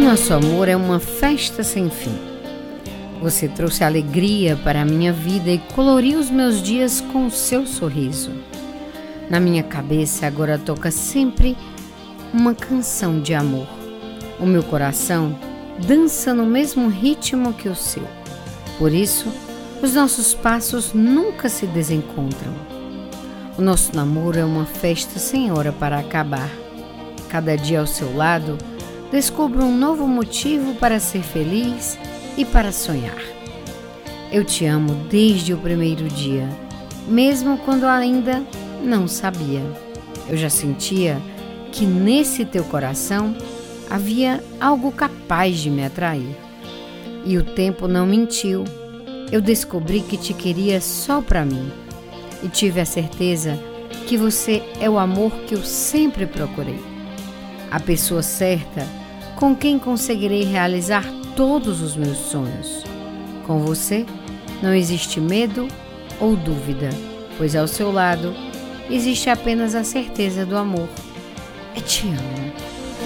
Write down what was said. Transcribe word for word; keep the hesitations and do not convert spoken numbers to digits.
nosso amor é uma festa sem fim. Você trouxe alegria para a minha vida e coloriu os meus dias com o seu sorriso. Na minha cabeça agora toca sempre uma canção de amor. O meu coração dança no mesmo ritmo que o seu. Por isso, os nossos passos nunca se desencontram. O nosso namoro é uma festa sem hora para acabar. Cada dia ao seu lado, descubro um novo motivo para ser feliz e para sonhar. Eu te amo desde o primeiro dia, mesmo quando ainda não sabia. Eu já sentia que nesse teu coração havia algo capaz de me atrair. E o tempo não mentiu. Eu descobri que te queria só para mim. E tive a certeza que você é o amor que eu sempre procurei. A pessoa certa com quem conseguirei realizar todos os meus sonhos. Com você não existe medo ou dúvida, pois ao seu lado existe apenas a certeza do amor. Eu te amo.